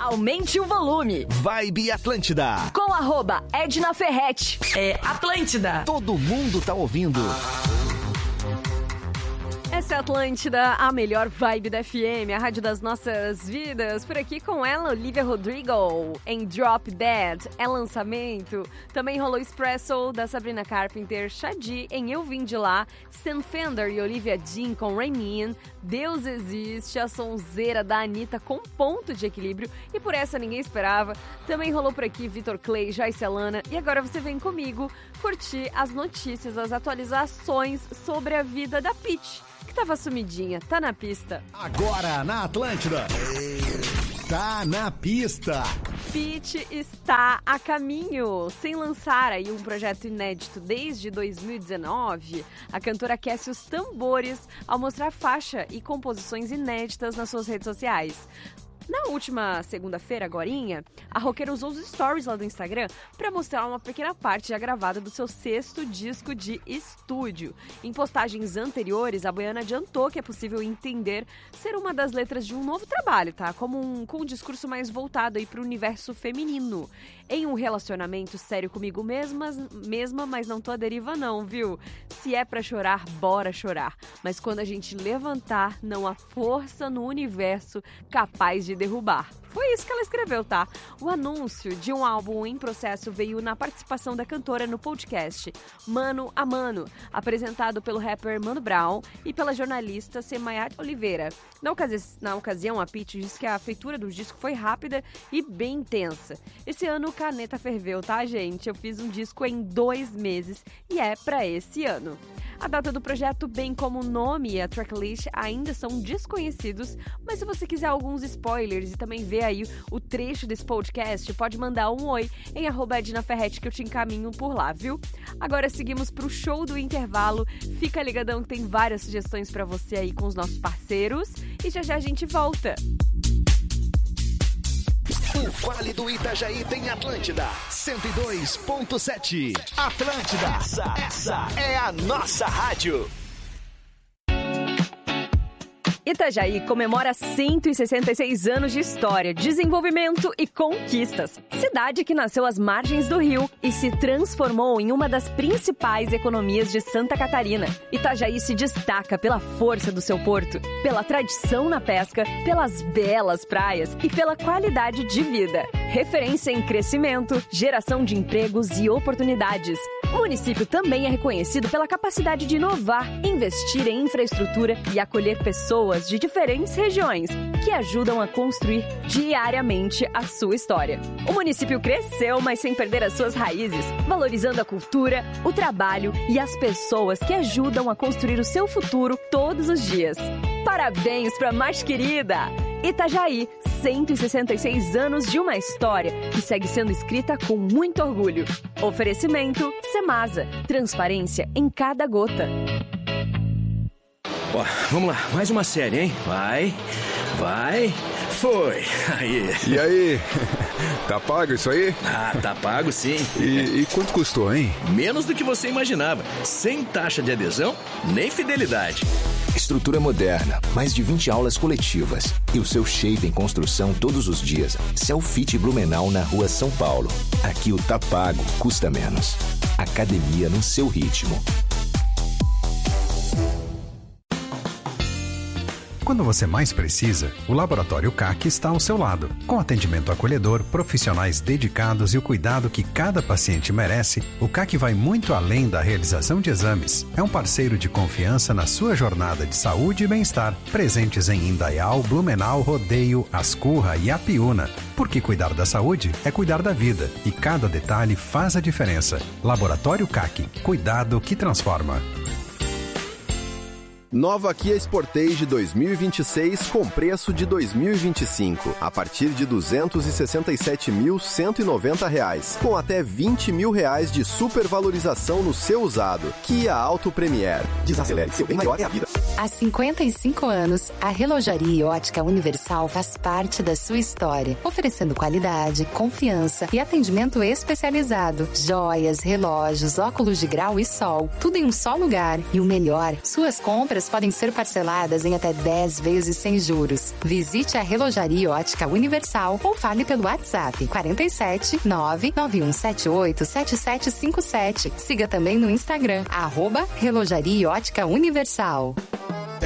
Aumente o volume. Vibe Atlântida. Com @Edna Ferretti. É Atlântida. Todo mundo tá ouvindo. Essa é a Atlântida, a melhor vibe da FM, a rádio das nossas vidas. Por aqui com ela, Olivia Rodrigo, em Drop Dead, é lançamento. Também rolou Espresso, da Sabrina Carpenter, Shadi, em Eu Vim de Lá, Sam Fender e Olivia Dean com Rain In, Deus Existe, a sonzeira da Anitta com Ponto de Equilíbrio, e por essa ninguém esperava. Também rolou por aqui Vitor Clay, Joyce Alana, e agora você vem comigo curtir as notícias, as atualizações sobre a vida da Pitty, que tava sumidinha. Tá na pista. Agora na Atlântida. Tá na pista. Pitty está a caminho. Sem lançar aí um projeto inédito desde 2019, a cantora aquece os tambores ao mostrar faixa e composições inéditas nas suas redes sociais. Na última segunda-feira, agorinha, a roqueira usou os stories lá do Instagram para mostrar uma pequena parte já gravada do seu 6º disco de estúdio. Em postagens anteriores, a baiana adiantou que é possível entender ser uma das letras de um novo trabalho, tá? Com um discurso mais voltado aí para o universo feminino. Em um relacionamento sério comigo mesma, mas não tô à deriva não, viu? Se é pra chorar, bora chorar. Mas quando a gente levantar, não há força no universo capaz de derrubar. Foi isso que ela escreveu, tá? O anúncio de um álbum em processo veio na participação da cantora no podcast Mano a Mano, apresentado pelo rapper Mano Brown e pela jornalista Semayat Oliveira. Na ocasião, a Pitty disse que a feitura do disco foi rápida e bem intensa. Esse ano, caneta ferveu, tá, gente? Eu fiz um disco em 2 meses e é pra esse ano. A data do projeto, bem como o nome e a tracklist, ainda são desconhecidos, mas se você quiser alguns spoilers e também ver aí o trecho desse podcast, pode mandar um oi em @Edna Ferretti que eu te encaminho por lá, viu? Agora seguimos pro show do intervalo. Fica ligadão que tem várias sugestões pra você aí com os nossos parceiros e já a gente volta. O Vale do Itajaí tem Atlântida 102.7. Atlântida, essa é a nossa rádio. Itajaí comemora 166 anos de história, desenvolvimento e conquistas. Cidade que nasceu às margens do rio e se transformou em uma das principais economias de Santa Catarina. Itajaí se destaca pela força do seu porto, pela tradição na pesca, pelas belas praias e pela qualidade de vida. Referência em crescimento, geração de empregos e oportunidades. O município também é reconhecido pela capacidade de inovar, investir em infraestrutura e acolher pessoas de diferentes regiões que ajudam a construir diariamente a sua história. O município cresceu, mas sem perder as suas raízes, valorizando a cultura, o trabalho e as pessoas que ajudam a construir o seu futuro todos os dias. Parabéns para a mais querida! Itajaí, 166 anos de uma história que segue sendo escrita com muito orgulho. Oferecimento Semasa, transparência em cada gota. Ó, vamos lá, mais uma série, hein? Vai, foi. Aí. E aí? Tá pago isso aí? Ah, tá pago sim. E quanto custou, hein? Menos do que você imaginava. Sem taxa de adesão, nem fidelidade. Estrutura moderna, mais de 20 aulas coletivas e o seu shape em construção todos os dias. Selfit Blumenau na Rua São Paulo. Aqui o tá pago custa menos. Academia no seu ritmo. Quando você mais precisa, o Laboratório CAC está ao seu lado. Com atendimento acolhedor, profissionais dedicados e o cuidado que cada paciente merece, o CAC vai muito além da realização de exames. É um parceiro de confiança na sua jornada de saúde e bem-estar. Presentes em Indaial, Blumenau, Rodeio, Ascurra e Apiúna. Porque cuidar da saúde é cuidar da vida. E cada detalhe faz a diferença. Laboratório CAC. Cuidado que transforma. Nova Kia Sportage 2026 com preço de 2025, a partir de R$ 267.190, com até R$ 20 mil de supervalorização no seu usado. Kia Auto Premier. Desacelere, seu bem maior é a vida. Há 55 anos, a Relojaria e Ótica Universal faz parte da sua história, oferecendo qualidade, confiança e atendimento especializado. Joias, relógios, óculos de grau e sol, tudo em um só lugar. E o melhor, suas compras podem ser parceladas em até 10 vezes sem juros. Visite a Relojaria e Ótica Universal ou fale pelo WhatsApp 47 99178 7757. Siga também no Instagram, @Relojaria e Ótica Universal.